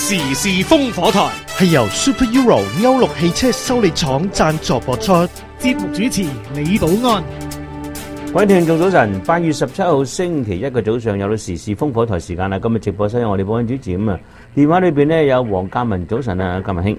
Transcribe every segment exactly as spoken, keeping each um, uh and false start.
時事風火台係由 Super Euro 歐陸汽車修理廠贊助播出。 節目主持李寶安。 各位聽眾早晨，八月十七號星期一嘅早上有到時事風火台時間啦。今日直播室有我哋寶安主持咁啊，電話裏邊呢有黃嘉文，早晨啊，嘉文兄。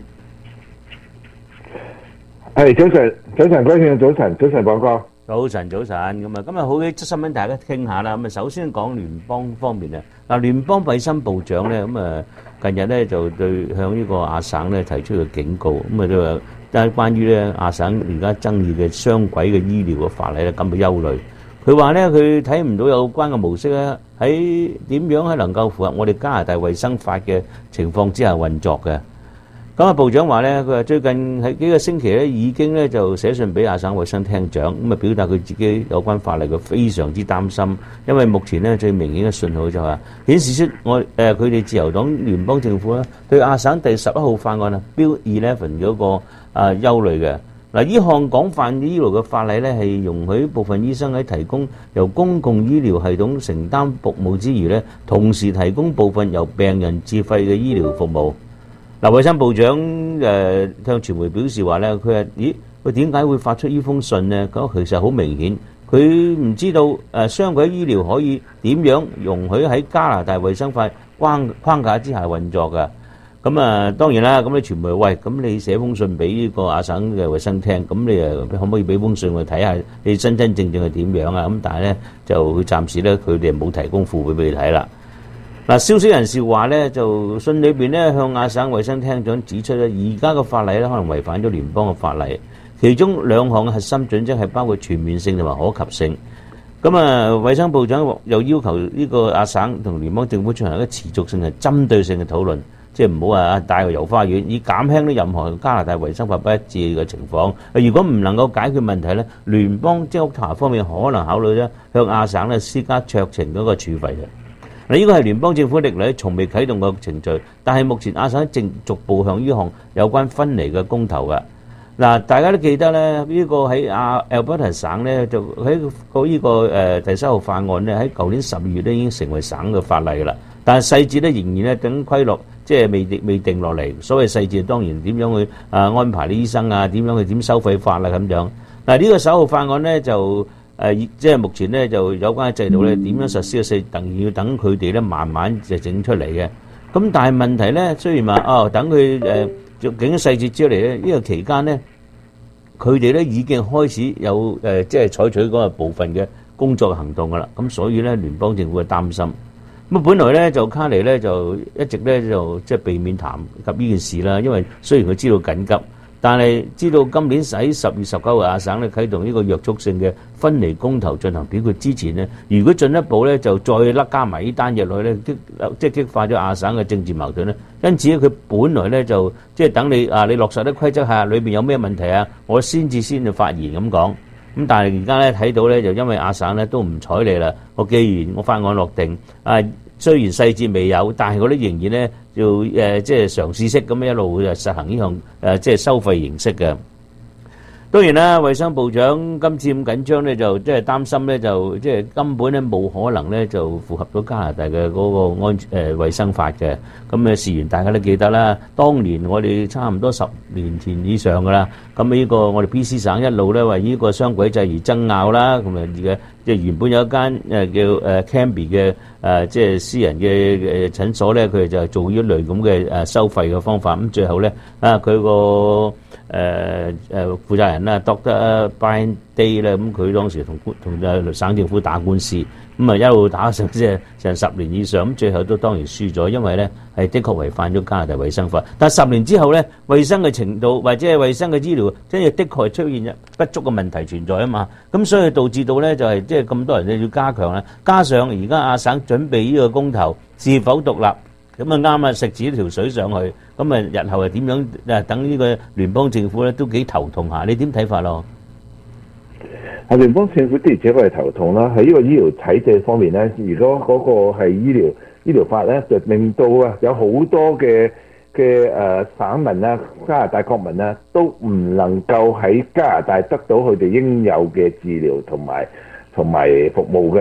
係早晨，早晨，各位聽眾早晨，早晨，寶哥。 早晨，早晨，咁啊，今日好幾則新聞，大家傾下啦。咁啊，首先講聯邦方面啊，嗱，聯邦衛生部長咧，咁啊，近日咧就對向呢個亞省咧提出個警告，咁啊都話，但係關於咧亞省而家爭議嘅雙軌嘅醫療嘅法例咧，感到憂慮。佢話咧，佢睇唔到有關嘅模式咧，喺點樣係能夠符合我哋加拿大衛生法嘅情況之下運作嘅。咁啊，部長話咧，佢話最近喺幾個星期咧，已經咧就寫信俾亞省衛生廳長，咁啊表達佢自己有關法例佢非常之擔心，因為目前咧最明顯嘅信號就係顯示出我誒佢哋自由黨聯邦政府咧對亞省第十一號法案啊 Bill eleven 嗰個啊憂慮嘅。嗱，呢項廣泛醫療嘅法例咧係容許部分醫生喺提供由公共醫療系統承擔服務之餘咧，同時提供部分由病人自費嘅醫療服務。嗱，衛生部長誒、呃、向傳媒表示話咧，佢話：咦，佢點解會發出呢封信呢？咁其實好明顯，佢唔知道誒雙軌醫療可以點樣容許喺加拿大衛生法框框架之下運作㗎。咁啊，當然啦，咁你傳媒喂，咁你寫封信俾呢個亞省嘅衛生廳，咁你誒可唔可以俾封信我睇下你真真正正係點樣啊？咁但係咧就佢暫時咧佢哋冇提供副本俾你睇啦。嗱，消息人士話咧，就信裏邊咧向亞省衛生廳長指出咧，而家嘅法例咧可能違反咗聯邦嘅法例，其中兩項嘅核心準則係包括全面性同埋可及性。咁啊，衛生部長又要求呢個亞省同聯邦政府進行一個持續性嘅針對性嘅討論，即係唔好話帶個遊花園，以減輕咧任何加拿大衛生法不一致嘅情況。如果唔能夠解決問題咧，聯邦即係屋塔方面可能考慮咧向亞省咧施加酌情嗰個處罰嘅。嗱，呢個係聯邦政府歷來從未啟動過程序，但係目前亞省正逐步向呢項有關分離嘅公投嘅。嗱，大家都記得咧，呢個喺亞 Alberta 省咧，就喺個呢個誒第三號法案咧，喺舊年十二月咧已經成為省嘅法例㗎啦。但係細節咧仍然咧等規落，即係未定未定落嚟。所謂細節當然點樣去啊安排啲醫生啊，點樣去點收費法啦咁樣。嗱，呢個首號法案咧就。誒、呃，即係目前咧就有關嘅制度咧點樣實施嘅細，等要等佢哋咧慢慢就整出嚟嘅。咁但係問題咧，雖然話哦，等佢誒做整細節出嚟咧，呢、這個期間咧，佢哋咧已經開始有誒、呃，即係採取嗰個部分嘅工作行動噶啦。咁所以咧，聯邦政府嘅擔心。咁啊，本來咧就卡尼咧就一直咧就即係避免談及呢件事啦，因為雖然佢知道緊急。但係知道今年喺十月十九號亞省咧啟動呢個約束性嘅分離公投進行表決之前呢，如果進一步咧就再甩加埋呢單嘢落去咧，激即係激化咗亞省嘅政治矛盾咧。因此咧，佢本來咧就即係等你啊，你落實啲規則下裏邊有咩問題啊，我先至先至發言咁講。咁但係而家咧睇到咧，就因為亞省咧都唔睬你啦。我既然我法案落定啊。雖然細節未有，但係我哋仍然咧要誒即係嘗試式咁樣一路會實行呢項誒即係收費形式嘅。當然啦，衛生部長今次咁緊張咧，就即係擔心咧，就即係根本咧冇可能咧就符合到加拿大嘅嗰個安誒衛生法嘅。咁誒事緣大家都記得啦，當年我哋差唔多十年前以上噶啦，咁呢個我哋 B C 省一路咧為呢個雙軌制而爭拗啦，咁啊而家即係原本有一間誒叫誒 Cambie 嘅誒即係私人嘅誒診所咧，佢哋就係做呢類咁嘅誒收費嘅方法，咁最後咧啊佢個誒誒負責人啦 Doctor Brian Day 咧，咁佢當時同同誒省政府打官司，咁啊一路打成即係成十年以上，咁最後都當然輸咗，因為咧係的確違反咗加拿大衛生法。但係十年之後咧，衛生嘅程度或者係衛生嘅醫療，即係的確係出現不足嘅問題存在啊嘛。咁所以導致到咧就係即係咁多人咧要加強啦，加上而家亞省準備呢個公投是否獨立。咁啊啱啊，食指條水上去，咁啊日後係點樣誒？等呢個聯邦政府咧都幾頭痛下，你點睇法咯？ 啊，聯邦政府的而且確係頭痛啦。喺呢個醫療體制方面咧，如果嗰個係醫療醫療法咧，就令到啊有好多嘅嘅誒省民啊、加拿大國民啊，都唔能夠喺加拿大得到佢哋應有嘅治療同埋同埋服務嘅。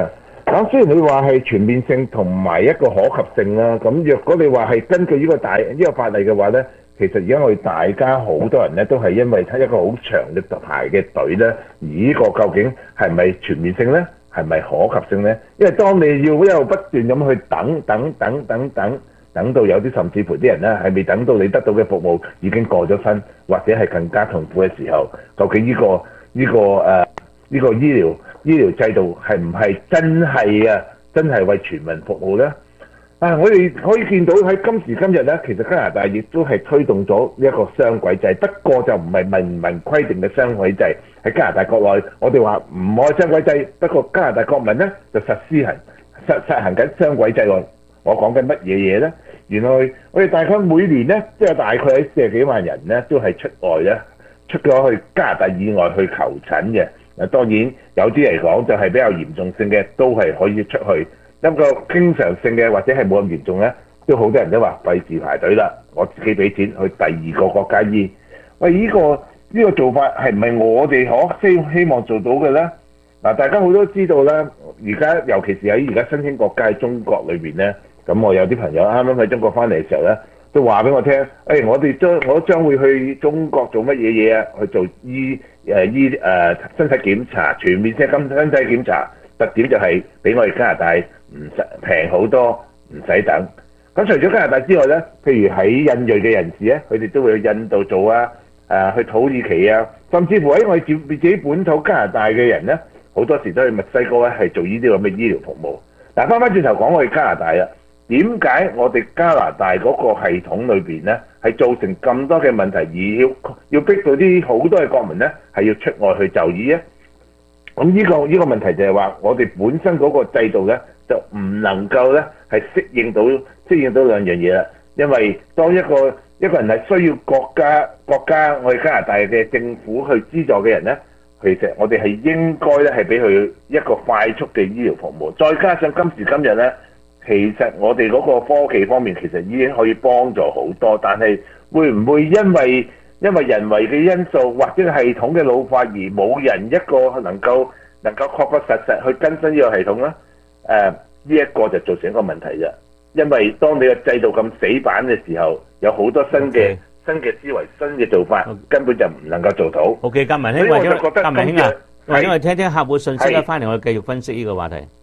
咁雖然你話係全面性同埋一個可及性啦，咁若果你話係根據呢個大呢、呢個法例嘅話咧，其實而家我哋大家好多人咧都係因為睇一個好長嘅排嘅隊咧，而呢個究竟係咪全面性咧？係咪可及性咧？因為當你要一路不斷咁去等等等等等，等到有啲甚至乎啲人咧係未等到你得到嘅服務已經過咗身，或者係更加痛苦嘅時候，究竟呢、呢個呢、呢個誒呢、呃呢個醫療醫療制度係唔係真係啊？真係為全民服務咧？啊！我哋可以見到喺今時今日咧，其實加拿大亦都係推動咗一個雙軌制，不過就唔係明文規定嘅雙軌制。喺加拿大國內，我哋話唔愛雙軌制，不過加拿大國民咧就實施行實實行緊雙軌制喎。我講緊乜嘢嘢咧？原來我哋大概每年咧，即係大概喺四十幾萬人咧，都係出外咧，出咗去加拿大以外去求診嘅。嗱，當然有啲嚟講就係比較嚴重性嘅，都係可以出去。一個經常性嘅或者係冇咁嚴重咧，都好多人都話費事排隊啦，我自己俾錢去第二個國家醫。喂，呢、呢個呢、呢個做法係唔係我哋可希希望做到嘅咧？嗱，大家好多知道咧，而家尤其是喺而家新興國家喺中國裏邊咧，咁我有啲朋友啱啱喺中國翻嚟嘅時候咧，都話俾我聽，誒、哎，我哋將我將會去中國做乜嘢嘢啊？去做醫誒醫誒身體檢查，全面性咁身體檢查，特點就係比我哋加拿大唔使平好多，唔使等。咁除咗加拿大之外咧，譬如喺印裔嘅人士咧，佢哋都會去印度做啊，誒、啊、去土耳其啊，甚至乎喺我哋自自己本土加拿大嘅人咧，好多時都去墨西哥咧係做呢啲咁嘅醫療服務。嗱，翻返轉頭講我哋加拿大啦，點解我哋加拿大嗰個系統裏邊咧係造成咁多嘅問題，而要要逼到啲好多嘅國民咧係要出外去就醫咧？咁呢、這個呢、這個問題就係話，我哋本身嗰個制度咧，就唔能夠咧係適應到適應到兩樣嘢啦。因為當一個一個人係需要國家國家我哋加拿大嘅政府去資助嘅人咧，其實我哋係應該咧係俾佢一個快速嘅醫療服務。再加上今時今日咧，其實我哋嗰個科技方面其實已經可以幫助好多，但係會唔會因為因為人為嘅因素或者系統嘅老化而冇人一個能夠能夠確確實實去更新呢個系統咧？誒，呢一個就造成一個問題啫。因為當你個制度咁死板嘅時候，有好多新嘅 Okay. 新嘅思維、新嘅做法，根本就唔能夠做到。 OK，嘉文兄， 所以我或者就覺得嘉文兄啊， 今日或者我哋聽聽客戶信息啦， 係翻嚟我哋繼續分析呢個話題。